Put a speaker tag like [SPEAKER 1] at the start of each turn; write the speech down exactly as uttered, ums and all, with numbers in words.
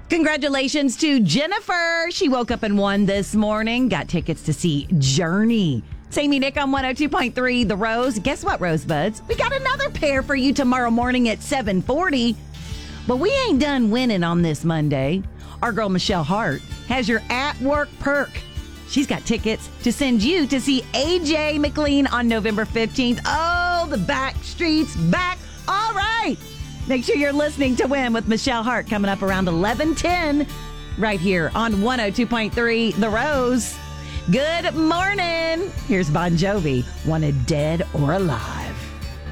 [SPEAKER 1] Congratulations to Jennifer. She woke up and won this morning. Got tickets to see Journey. Sammy Nick on one oh two point three The Rose. Guess what, Rosebuds? We got another pair for you tomorrow morning at seven forty. But we ain't done winning on this Monday. Our girl Michelle Hart has your at-work perk. She's got tickets to send you to see A J McLean on November fifteenth. Oh, the back streets back. All right. Make sure you're listening to Win with Michelle Hart coming up around eleven ten right here on one oh two point three The Rose. Good morning. Here's Bon Jovi, Wanted Dead or Alive.